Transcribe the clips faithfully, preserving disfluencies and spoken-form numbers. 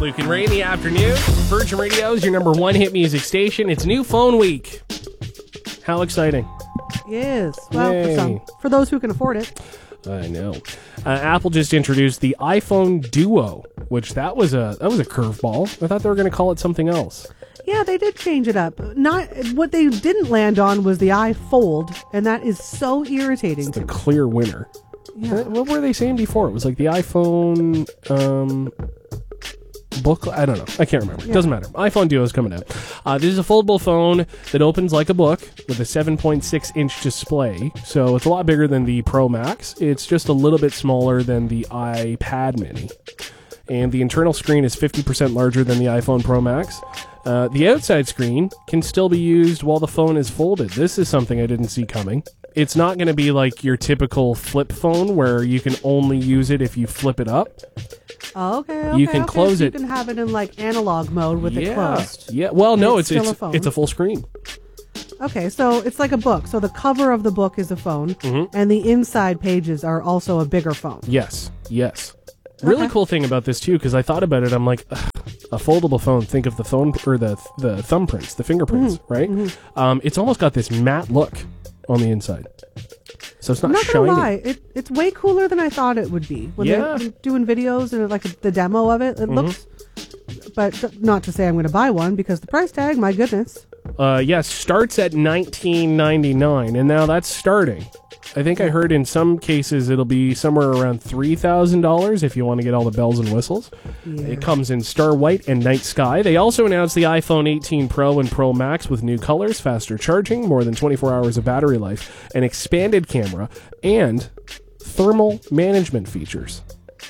Luke and Ray in the afternoon. Virgin Radio is your number one hit music station. It's new phone week. How exciting. Yes. Well, for, some, for those who can afford it. I know. Uh, Apple just introduced the iPhone Duo, which that was a that was a curveball. I thought they were going to call it something else. Yeah, they did change it up. Not what they didn't land on was the iFold, and that is so irritating. It's to the me. clear winner. Yeah. What were they saying before? It was like the iPhone um, book. I don't know. I can't remember. Yeah. Doesn't matter. iPhone Duo is coming out. Uh, this is a foldable phone that opens like a book with a seven point six inch display. So it's a lot bigger than the Pro Max. It's just a little bit smaller than the iPad Mini. And the internal screen is fifty percent larger than the iPhone Pro Max. Uh, the outside screen can still be used while the phone is folded. This is something I didn't see coming. It's not going to be like your typical flip phone where you can only use it if you flip it up. Oh, okay, okay. You can okay. close so it. You can have it in like analog mode with yeah. it closed. Yeah. Well, no, it's it's, it's still a phone. it's a full screen. Okay, so it's like a book. So the cover of the book is a phone, Mm-hmm. and the inside pages are also a bigger phone. Yes. Yes. Really Okay. cool thing about this too, because I thought about it. I'm like, ugh, a foldable phone. Think of the phone or the the thumbprints, the fingerprints, Mm-hmm. right? Mm-hmm. Um, it's almost got this matte look on the inside, so it's not, I'm not shiny. gonna lie, it, it's way cooler than I thought it would be. When Yeah. they're doing videos and like the demo of it, it Mm-hmm. looks. But th- not to say I'm going to buy one because the price tag, my goodness. Uh, yes, starts at nineteen ninety-nine, and now that's starting. I think I heard in some cases it'll be somewhere around three thousand dollars if you want to get all the bells and whistles. Yeah. It comes in Star White and Night Sky. They also announced the iPhone eighteen Pro and Pro Max with new colors, faster charging, more than twenty-four hours of battery life, an expanded camera, and thermal management features.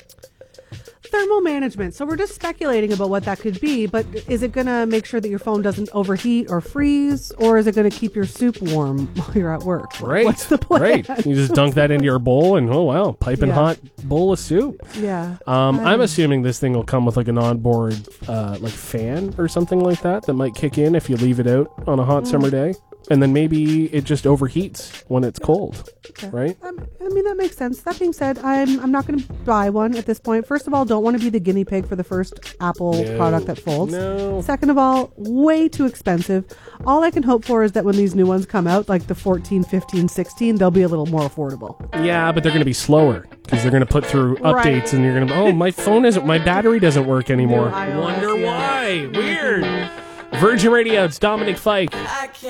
Thermal management. So we're just speculating about what that could be, but is it going to make sure that your phone doesn't overheat or freeze, or is it going to keep your soup warm while you're at work? Right. What's the plan? Right. You just dunk that into your bowl and, oh, wow, piping Yeah. hot bowl of soup. Yeah. Um, I'm Um, assuming this thing will come with like an onboard uh, like fan or something like that that might kick in if you leave it out on a hot Mm. summer day. And then maybe it just overheats when it's cold, Okay. right? Um, I mean, that makes sense. That being said, I'm I'm not going to buy one at this point. First of all, don't want to be the guinea pig for the first Apple No. product that folds. No. Second of all, way too expensive. All I can hope for is that when these new ones come out, like the fourteen, fifteen, sixteen, they'll be a little more affordable. Yeah, but they're going to be slower because they're going to put through Right. updates and you're going to, oh, my phone isn't, my battery doesn't work anymore. New iOS, Wonder yeah. why. Weird. Virgin Radio, it's Dominic Fike.